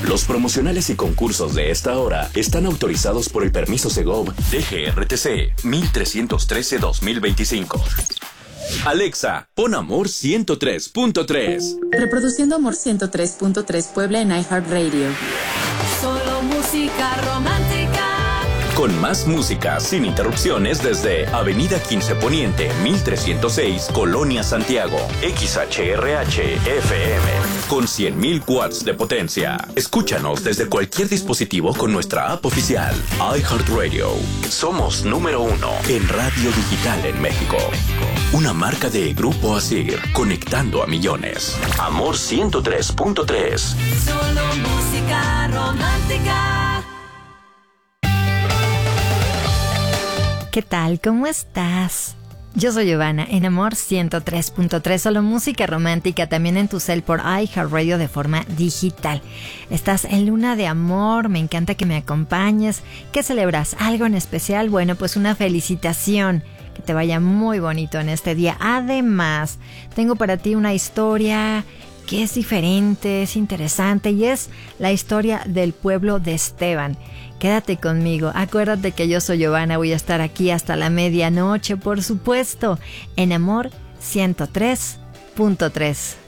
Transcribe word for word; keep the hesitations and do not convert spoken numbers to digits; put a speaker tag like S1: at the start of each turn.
S1: Los promocionales y concursos de esta hora están autorizados por el permiso Segov D G R T C mil trescientos trece guión dos mil veinticinco. Alexa, pon Amor ciento tres punto tres.
S2: Reproduciendo Amor ciento tres punto tres Puebla en iHeartRadio.
S3: Solo música romántica.
S1: Con más música sin interrupciones desde Avenida quince Poniente, mil trescientos seis, Colonia Santiago. X H R H F M. Con cien mil watts de potencia. Escúchanos desde cualquier dispositivo con nuestra app oficial. iHeartRadio. Somos número uno en radio digital en México. Una marca de Grupo Asir, conectando a millones. Amor ciento tres punto tres.
S3: Solo música romántica.
S4: ¿Qué tal? ¿Cómo estás? Yo soy Giovanna, en Amor ciento tres punto tres, solo música romántica, también en tu cel por iHeartRadio de forma digital. Estás en luna de amor, me encanta que me acompañes. ¿Qué celebras? ¿Algo en especial? Bueno, pues una felicitación. Que te vaya muy bonito en este día. Además, tengo para ti una historia que es diferente, es interesante y es la historia del pueblo de Esteban. Quédate conmigo, acuérdate que yo soy Giovanna, voy a estar aquí hasta la medianoche, por supuesto, en Amor ciento tres punto tres.